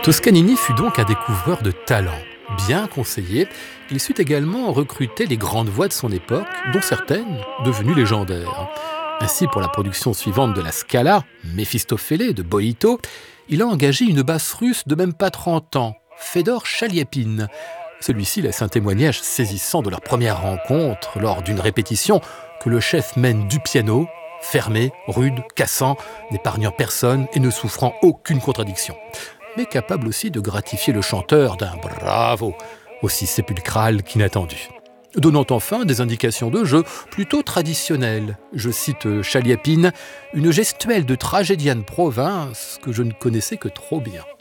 Toscanini fut donc un découvreur de talent. Bien conseillé, il sut également recruter les grandes voix de son époque, dont certaines devenues légendaires. Ainsi, pour la production suivante de la Scala, Méphistophélès de Boïto, il a engagé une basse russe de même pas 30 ans, Fédor Chaliapine. Celui-ci laisse un témoignage saisissant de leur première rencontre lors d'une répétition que le chef mène du piano, fermé, rude, cassant, n'épargnant personne et ne souffrant aucune contradiction, mais capable aussi de gratifier le chanteur d'un bravo, aussi sépulcral qu'inattendu. Donnant enfin des indications de jeu plutôt traditionnelles. Je cite Chaliapine, une gestuelle de tragédien de province que je ne connaissais que trop bien.